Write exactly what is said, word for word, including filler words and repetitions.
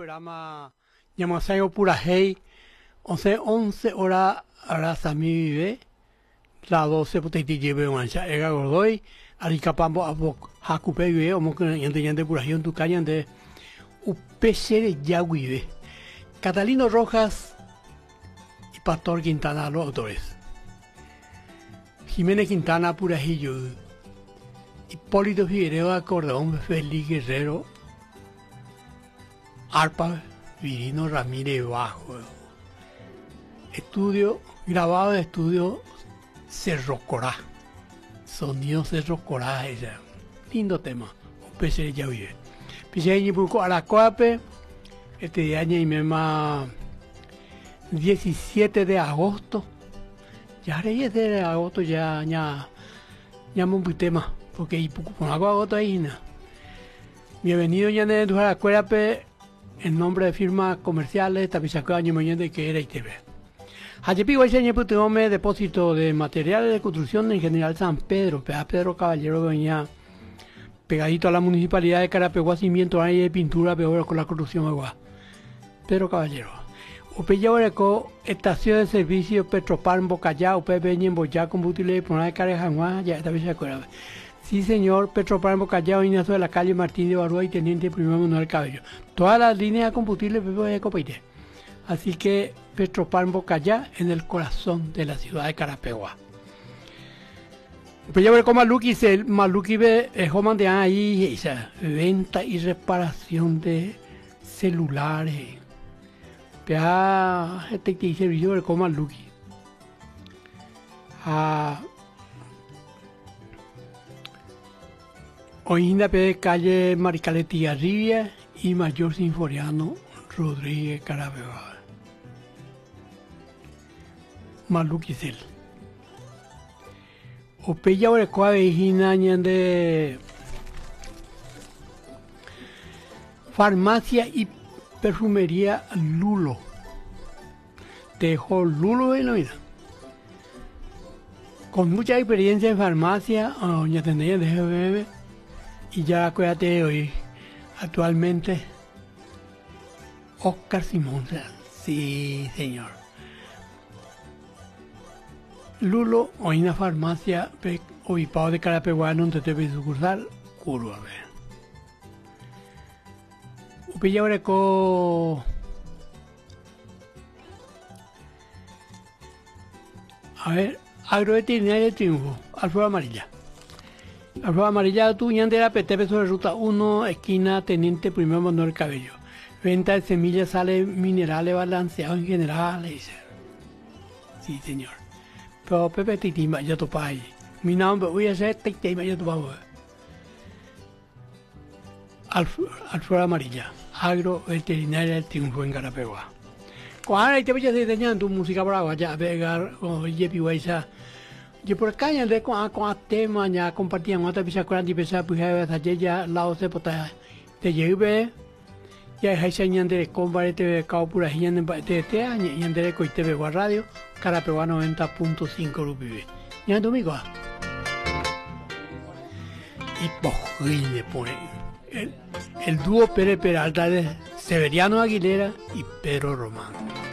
programa Ñamasayo Purajei, once, once horas Arasami vive, la doce potete lleve mancha, ega gordoy, aricapambo abok, hakupe vive, omo que yante yante Purajei, tu callante, upesere ya vive. Catalino Rojas y Pastor Quintana, los autores. Jiménez Quintana, Purajillo, Hipólito Figueroa, acordeón, Félix Guerrero, arpa, Virino Ramírez Bajo. Estudio, grabado de estudio Cerro Corá. Sonido Cerro Corá, ese lindo tema. Un pese ya vive. Pise en Burco Aracoape, este año y mema diecisiete de agosto. Ya reyes de agosto ya, ya, ya me un tema, porque y poco con agua agosto ahí, na. Bienvenido ya de tu Aracoape. En nombre de firmas comerciales, Tapizacoa, año mañana que era I T V. Hayepigo ese año puteome depósito de materiales de construcción en General San Pedro, Pedro Caballero venía pegadito a la municipalidad de Carapeguá, cimiento ahí de pintura, peor con la corrupción agua. Pedro Caballero. Upeya Oreco, estación de servicio Petropar Bocayá, Upe Beñen Boyá, combustible por una de Carejanguá, ya Tapizacoa. Sí, señor, Petropar Bocallao, Ignacio de la calle Martín de Barúa y Teniente Primero Manuel Cabello. Todas las líneas de combustible de Copaité. Así que Petropar Bocallá en el corazón de la ciudad de Carapeguá. Pues ya ver cómo Maluki se Maluki ve Joman de ahí, esa venta y reparación de celulares. Pea este servicio de cómo Maluki. Ah, hoy en la calle Maricaletti Arribia y Mayor Sinforiano Rodríguez Carapeguá. Maluquicel. Opeya Orecoa Vejina de farmacia y perfumería Lulo. Dejó Lulo en la vida. Con mucha experiencia en farmacia, doña Tendella de G B B. Y ya acuérdate hoy, actualmente, Oscar Simón. Sí, señor. Lulo, hoy en la farmacia, obispado de Carapeguá, donde te ve sucursal, curva. Upilla Oreco. A ver, agroveterinaria de Triunfo, Alfredo Amarilla. La flor amarilla tu ñandera P T P sobre ruta uno, esquina Teniente Primero Manuel Cabello. Venta de semillas, sales minerales balanceados en general. Sí, señor. Pero Pepe Titima ya topa ahí. Mi nombre voy a hacer Titima ya topa. Alflor amarilla. Agro veterinaria del Triunfo en Carapeguá. Cuando te voy a enseñar tu música brava ya pegar o yepi guaysa. Yo por acá ya de con con tema ya compartían otra pieza con pieza pues ya la otra pota te lleve ya hay señal de compartir de cao pura gente de este año y de coi T V radio Carapeguá noventa punto cinco rupibe ya domingo y pues le pone el, el dúo Pérez Peralta de Severiano Aguilera y Pedro Román.